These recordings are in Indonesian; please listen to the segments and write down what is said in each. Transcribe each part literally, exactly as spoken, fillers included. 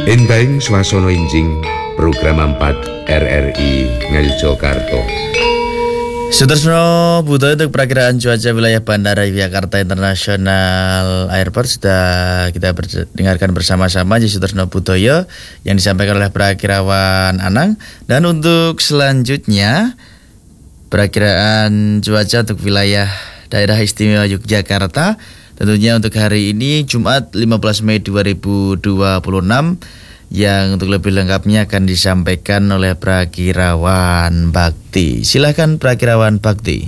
Enteng swasana enjing program empat R R I Ngayogyakarta. Sutresno Budaya untuk perakiraan cuaca wilayah Bandara Yogyakarta International Airport sudah kita dengarkan bersama-sama di Sutresno Budaya yang disampaikan oleh Prakirawan Anang. Dan untuk selanjutnya perakiraan cuaca untuk wilayah Daerah Istimewa Yogyakarta tentunya untuk hari ini Jumat lima belas Mei dua ribu dua puluh enam, yang untuk lebih lengkapnya akan disampaikan oleh Prakirawan Bakti. Silakan Prakirawan Bakti.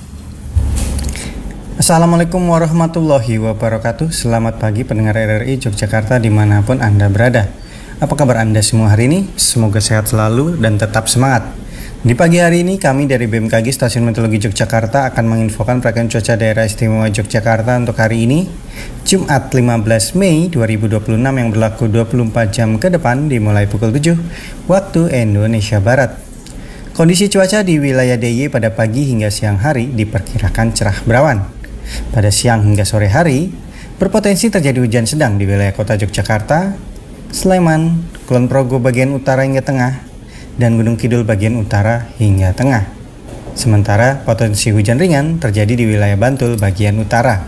Assalamualaikum warahmatullahi wabarakatuh. Selamat pagi pendengar R R I Yogyakarta dimanapun Anda berada. Apa kabar Anda semua hari ini? Semoga sehat selalu dan tetap semangat. Di pagi hari ini kami dari B M K G Stasiun Meteorologi Yogyakarta akan menginfokan perakiraan cuaca daerah istimewa Yogyakarta untuk hari ini Jumat lima belas Mei dua ribu dua puluh enam yang berlaku dua puluh empat jam ke depan dimulai pukul tujuh waktu Indonesia Barat. Kondisi cuaca di wilayah D I Y pada pagi hingga siang hari diperkirakan cerah berawan. Pada siang hingga sore hari berpotensi terjadi hujan sedang di wilayah kota Yogyakarta, Sleman, Kulon Progo bagian utara hingga tengah, dan Gunung Kidul bagian utara hingga tengah. Sementara potensi hujan ringan terjadi di wilayah Bantul bagian utara.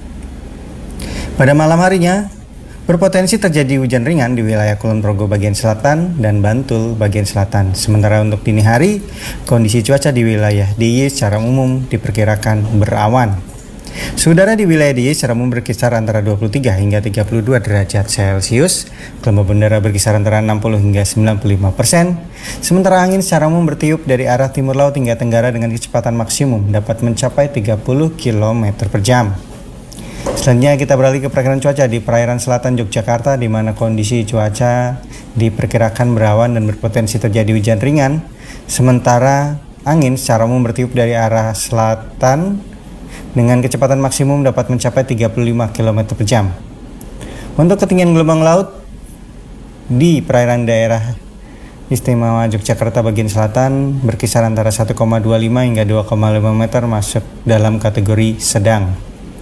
Pada malam harinya, berpotensi terjadi hujan ringan di wilayah Kulon Progo bagian selatan dan Bantul bagian selatan. Sementara untuk dini hari, kondisi cuaca di wilayah D I Y secara umum diperkirakan berawan. Saudara, di wilayah D I Y secara umum berkisar antara dua puluh tiga hingga tiga puluh dua derajat Celcius. Kelompok udara berkisar antara enam puluh hingga sembilan puluh lima persen. Sementara angin secara umum bertiup dari arah timur laut hingga tenggara dengan kecepatan maksimum dapat mencapai tiga puluh kilometer per jam. Selanjutnya kita beralih ke perakiraan cuaca di perairan selatan Yogyakarta, di mana kondisi cuaca diperkirakan berawan dan berpotensi terjadi hujan ringan. Sementara angin secara umum bertiup dari arah selatan dengan kecepatan maksimum dapat mencapai tiga puluh lima kilometer per jam. Untuk ketinggian gelombang laut di perairan daerah istimewa Yogyakarta bagian selatan berkisar antara satu koma dua lima hingga dua koma lima meter, masuk dalam kategori sedang.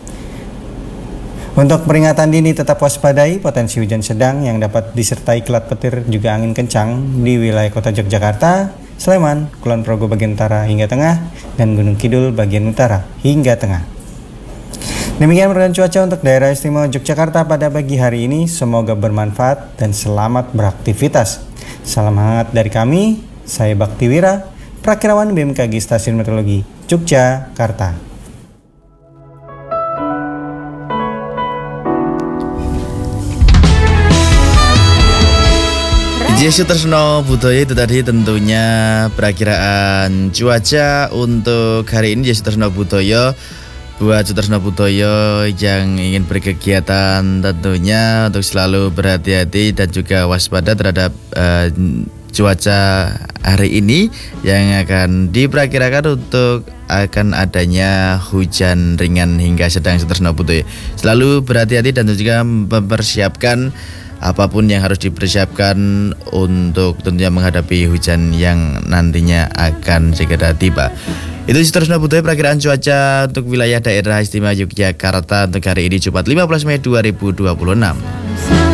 Untuk peringatan dini tetap waspadai potensi hujan sedang yang dapat disertai kilat petir juga angin kencang di wilayah kota Yogyakarta, Sleman, Kulon Progo bagian utara hingga tengah, dan Gunung Kidul bagian utara hingga tengah. Demikian perakiraan cuaca untuk daerah istimewa Yogyakarta pada pagi hari ini. Semoga bermanfaat dan selamat beraktivitas. Salam hangat dari kami, saya Bakti Wira, Prakirawan B M K G Stasiun Meteorologi Yogyakarta. Yesus Tresno Budaya itu tadi tentunya perakiraan cuaca untuk hari ini. Yesus Tresno Budaya buat Sutresno Budaya yang ingin berkegiatan tentunya untuk selalu berhati-hati dan juga waspada terhadap uh, cuaca hari ini yang akan diperkirakan untuk akan adanya hujan ringan hingga sedang. Sutresno Budaya selalu berhati-hati dan juga mempersiapkan apapun yang harus dipersiapkan untuk tentunya menghadapi hujan yang nantinya akan segera tiba. Itu Sutresno Budaya perakiraan cuaca untuk wilayah daerah istimewa Yogyakarta untuk hari ini Jumat lima belas Mei dua ribu dua puluh enam.